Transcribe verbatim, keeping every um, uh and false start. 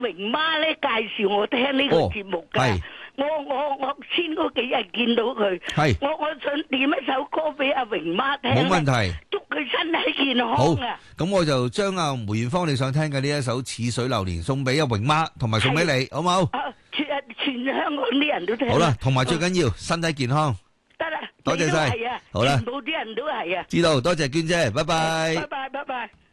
榮媽咧介紹我聽呢個節目㗎。 係我我我先嗰幾日見到佢， 係我我想點一首歌俾阿榮媽聽咧， 冇問題。 祝佢身體健好康啊！ 咁我就將阿梅艷芳你想聽嘅呢一首《似水流年》送俾阿榮媽，同埋送俾你，好冇？ 啊，全全香港啲人都聽。 好啦，同埋最緊要身體健康。 得啦， 多謝晒你都係啊， 好啦全部啲人都係啊。 知道，多謝娟姐，拜拜。 拜拜拜拜。